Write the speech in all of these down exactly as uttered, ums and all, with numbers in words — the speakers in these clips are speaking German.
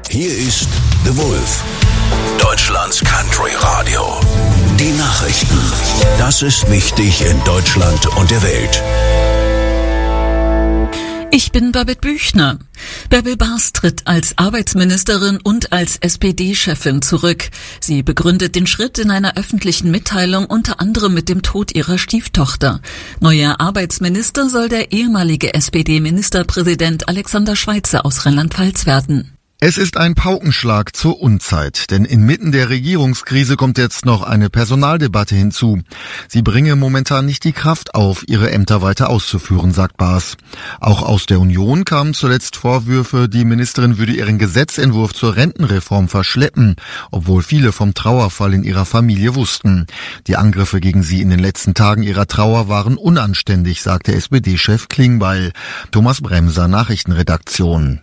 Hier ist The Wolf, Deutschlands Country Radio. Die Nachrichten. Das ist wichtig in Deutschland und der Welt. Ich bin Babette Büchner. Bärbel Bas tritt als Arbeitsministerin und als S P D-Chefin zurück. Sie begründet den Schritt in einer öffentlichen Mitteilung unter anderem mit dem Tod ihrer Stieftochter. Neuer Arbeitsminister soll der ehemalige S P D-Ministerpräsident Alexander Schweitzer aus Rheinland-Pfalz werden. Es ist ein Paukenschlag zur Unzeit, denn inmitten der Regierungskrise kommt jetzt noch eine Personaldebatte hinzu. Sie bringe momentan nicht die Kraft auf, ihre Ämter weiter auszuführen, sagt Bas. Auch aus der Union kamen zuletzt Vorwürfe, die Ministerin würde ihren Gesetzentwurf zur Rentenreform verschleppen, obwohl viele vom Trauerfall in ihrer Familie wussten. Die Angriffe gegen sie in den letzten Tagen ihrer Trauer waren unanständig, sagte S P D-Chef Klingbeil. Thomas Bremser, Nachrichtenredaktion.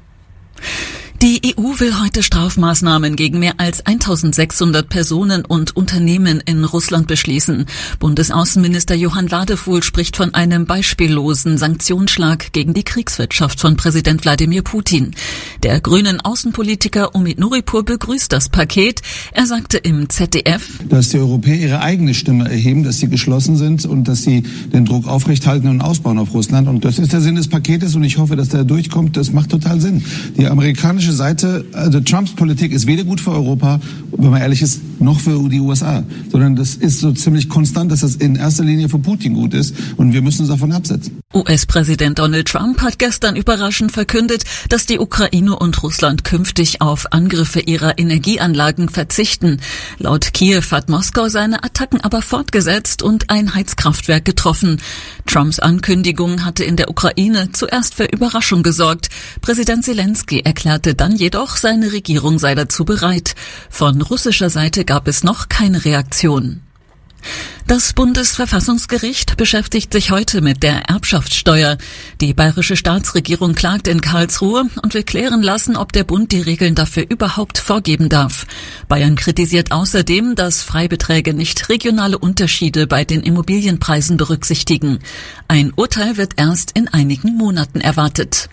Die E U will heute Strafmaßnahmen gegen mehr als eintausendsechshundert Personen und Unternehmen in Russland beschließen. Bundesaußenminister Johann Wadefuhl spricht von einem beispiellosen Sanktionsschlag gegen die Kriegswirtschaft von Präsident Wladimir Putin. Der grünen Außenpolitiker Omid Nuripur begrüßt das Paket. Er sagte im Z D F, dass die Europäer ihre eigene Stimme erheben, dass sie geschlossen sind und dass sie den Druck aufrechthalten und ausbauen auf Russland. Und das ist der Sinn des Paketes und ich hoffe, dass der durchkommt. Das macht total Sinn. Die amerikanische Seite, also Trumps Politik ist weder gut für Europa, wenn man ehrlich ist, noch für die U S A, sondern das ist so ziemlich konstant, dass das in erster Linie für Putin gut ist und wir müssen uns davon absetzen. U S-Präsident Donald Trump hat gestern überraschend verkündet, dass die Ukraine und Russland künftig auf Angriffe ihrer Energieanlagen verzichten. Laut Kiew hat Moskau seine Attacken aber fortgesetzt und ein Heizkraftwerk getroffen. Trumps Ankündigung hatte in der Ukraine zuerst für Überraschung gesorgt. Präsident Zelensky erklärte dann jedoch, seine Regierung sei dazu bereit. Von russischer Seite gab es noch keine Reaktion. Das Bundesverfassungsgericht beschäftigt sich heute mit der Erbschaftssteuer. Die bayerische Staatsregierung klagt in Karlsruhe und will klären lassen, ob der Bund die Regeln dafür überhaupt vorgeben darf. Bayern kritisiert außerdem, dass Freibeträge nicht regionale Unterschiede bei den Immobilienpreisen berücksichtigen. Ein Urteil wird erst in einigen Monaten erwartet.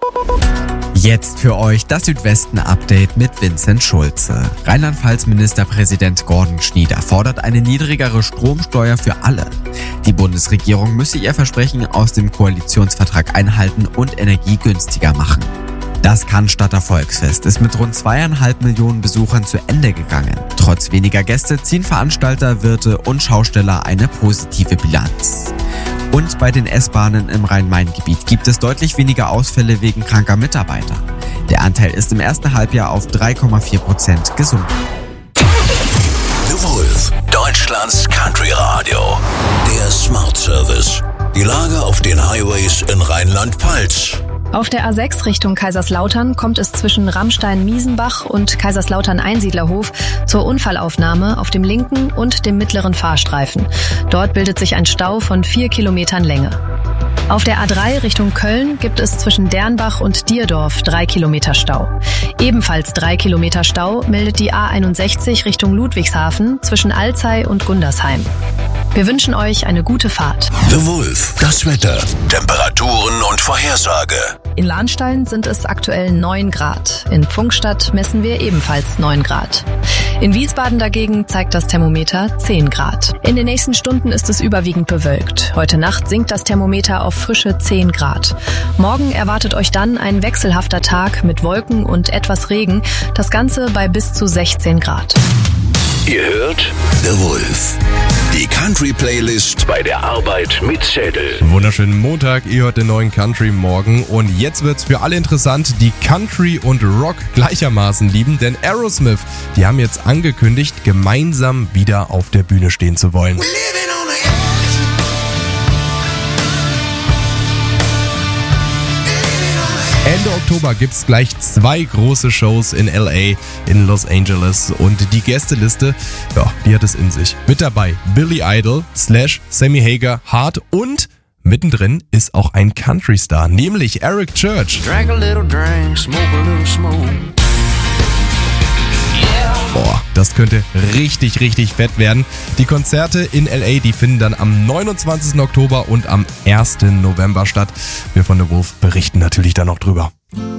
Jetzt für euch das Südwesten-Update mit Vincent Schulze. Rheinland-Pfalz-Ministerpräsident Gordon Schnieder fordert eine niedrigere Stromsteuer für alle. Die Bundesregierung müsse ihr Versprechen aus dem Koalitionsvertrag einhalten und Energie günstiger machen. Das Cannstatter Volksfest ist mit rund zweieinhalb Millionen Besuchern zu Ende gegangen. Trotz weniger Gäste ziehen Veranstalter, Wirte und Schausteller eine positive Bilanz. Und bei den S-Bahnen im Rhein-Main-Gebiet gibt es deutlich weniger Ausfälle wegen kranker Mitarbeiter. Der Anteil ist im ersten Halbjahr auf drei Komma vier Prozent gesunken. The Wolf, Deutschlands Country Radio. Der Smart Service. Die Lage auf den Highways in Rheinland-Pfalz. Auf der A sechs Richtung Kaiserslautern kommt es zwischen Rammstein-Miesenbach und Kaiserslautern-Einsiedlerhof zur Unfallaufnahme auf dem linken und dem mittleren Fahrstreifen. Dort bildet sich ein Stau von vier Kilometern Länge. Auf der A drei Richtung Köln gibt es zwischen Dernbach und Dierdorf drei Kilometer Stau. Ebenfalls drei Kilometer Stau meldet die A einundsechzig Richtung Ludwigshafen zwischen Alzey und Gundersheim. Wir wünschen euch eine gute Fahrt. The Wolf, das Wetter, Temperaturen und Vorhersage. In Lahnstein sind es aktuell neun Grad. In Pfungstadt messen wir ebenfalls neun Grad. In Wiesbaden dagegen zeigt das Thermometer zehn Grad. In den nächsten Stunden ist es überwiegend bewölkt. Heute Nacht sinkt das Thermometer auf frische zehn Grad. Morgen erwartet euch dann ein wechselhafter Tag mit Wolken und etwas Regen. Das Ganze bei bis zu sechzehn Grad. Ihr hört The Wolf. Die Country-Playlist bei der Arbeit mit Zettel. Wunderschönen Montag, ihr hört den neuen Country Morgen und jetzt wird's für alle interessant, die Country und Rock gleichermaßen lieben, denn Aerosmith, die haben jetzt angekündigt, gemeinsam wieder auf der Bühne stehen zu wollen. Ende Oktober gibt's gleich zwei große Shows in L A, in Los Angeles und die Gästeliste, ja, die hat es in sich. Mit dabei Billy Idol, Slash, Sammy Hagar, Hart und mittendrin ist auch ein Country-Star, nämlich Eric Church. Drink a little drink, smoke a little smoke. Boah, das könnte richtig, richtig fett werden. Die Konzerte in L A, die finden dann am neunundzwanzigsten Oktober und am ersten November statt. Wir von The Wolf berichten natürlich da noch drüber.